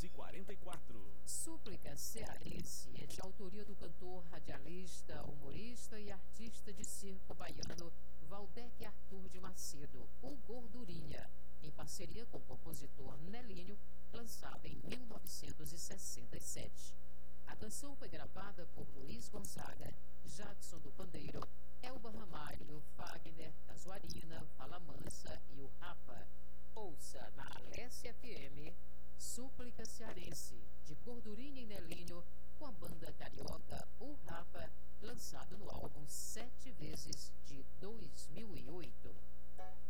11h44. Súplica Cearense é de autoria do cantor, radialista, humorista e artista de circo baiano Valdec Arthur de Macedo, o Gordurinha, em parceria com o compositor Nelinho, lançada em 1967. A canção foi gravada por Luiz Gonzaga, Jadson do Pandeiro, Elba Ramalho, Fagner, Casuarina, Fala Mansa e o Rapa. Ouça na Alessia FM, Súplica Cearense, de Gordurinha e Nelinho, com a banda carioca O Rapa, lançado no álbum 7 Vezes, de 2008.